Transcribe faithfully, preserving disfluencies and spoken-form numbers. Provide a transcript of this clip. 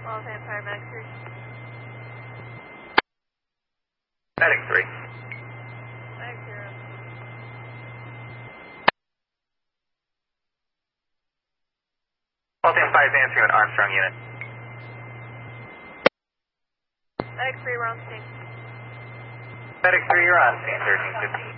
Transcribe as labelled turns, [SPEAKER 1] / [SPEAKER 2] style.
[SPEAKER 1] Los Empire Max three.
[SPEAKER 2] Medic three.
[SPEAKER 1] Max zero.
[SPEAKER 2] Los Empire is answering an Armstrong unit.
[SPEAKER 1] Medic three, we're on scene.
[SPEAKER 2] Medic three, you're on scene, thirteen fifty.